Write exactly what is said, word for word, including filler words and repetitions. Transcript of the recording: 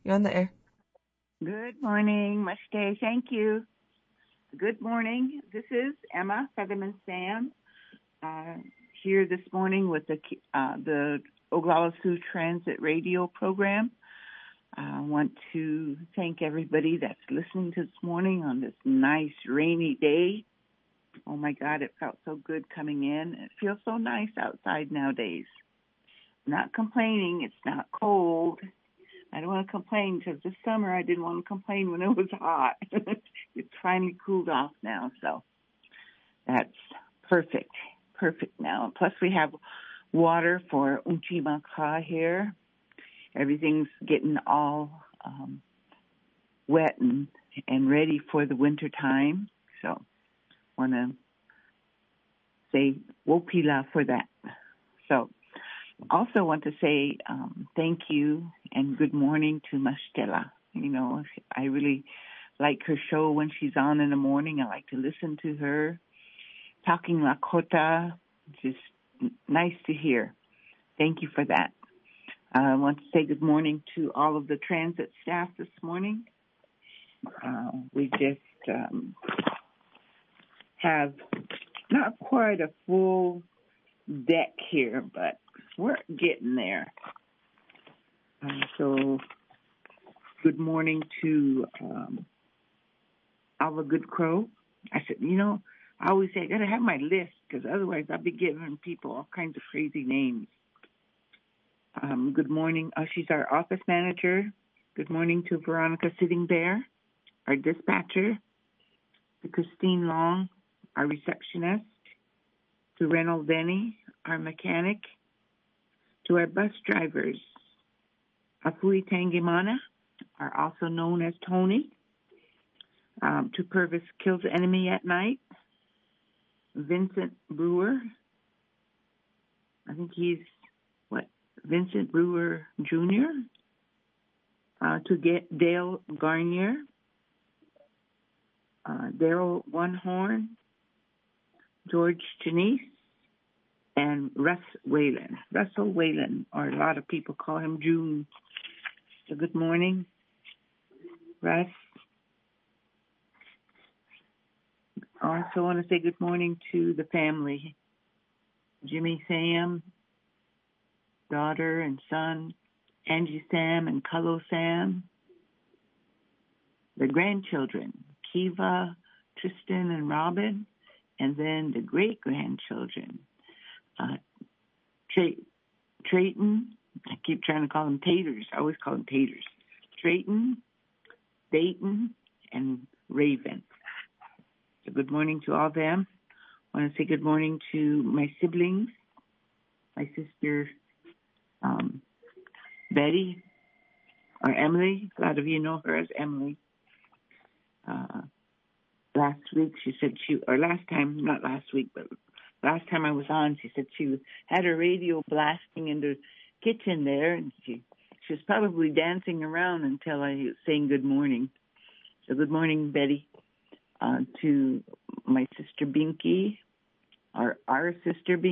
You're on the air. Good morning, Mashke. Thank you. Good morning. This is Emma Featherman Sam uh, here this morning with the uh, the Oglala Sioux Transit Radio program. I want to thank everybody that's listening to this morning on this nice rainy day. Oh my God, it felt so good coming in. It feels so nice outside nowadays. Not complaining. It's not cold. I don't want to complain because this summer I didn't want to complain when it was hot. It's finally cooled off now, so that's perfect, perfect now. Plus we have water for Unchimaka here. Everything's getting all um, wet and, and ready for the winter time. So want to say Wopila for that. So also want to say um, thank you and good morning to Mashtela. You know, I really like her show when she's on in the morning. I like to listen to her. Talking Lakota, just nice to hear. Thank you for that. I want to say good morning to all of the transit staff this morning. Uh, we just um, have not quite a full deck here, but we're getting there. Uh, so, good morning to um, Alva Good Crow. I said, you know, I always say I got to have my list because otherwise I'll be giving people all kinds of crazy names. Um, good morning. Uh, she's our office manager. Good morning to Veronica Sitting Bear, our dispatcher. To Christine Long, our receptionist. To Reynold Denny, our mechanic. To our bus drivers, Afui Tangimana, are also known as Tony. Um, to Purvis Kills Enemy at Night, Vincent Brewer. I think he's, what, Vincent Brewer Junior Uh, to get Dale Garnier, uh, Daryl One Horn, George Janice, and Russ Whalen. Russell Whalen, or a lot of people call him June. So good morning, Russ. I also want to say good morning to the family. Jimmy Sam, daughter and son, Angie Sam and Kalo Sam. The grandchildren, Kiva, Tristan and Robin, and then the great-grandchildren, uh, Tra- Trayton, I keep trying to call them Taters, I always call them Taters, Trayton, Dayton, and Raven. So good morning to all of them. I want to say good morning to my siblings, my sister um, Betty, or Emily. A lot of you know her as Emily. Uh, last week she said she, or last time, not last week, but last time I was on, she said she had her radio blasting in the kitchen there, and she, she was probably dancing around until I was saying good morning. So good morning, Betty. Uh, to my sister Binky, or our sister Binky.